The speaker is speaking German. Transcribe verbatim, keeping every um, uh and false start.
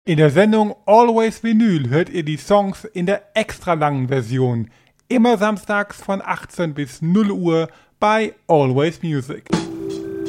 In der Sendung Always Vinyl hört ihr die Songs in der extra langen Version. Immer samstags von achtzehn bis null Uhr bei Always Music.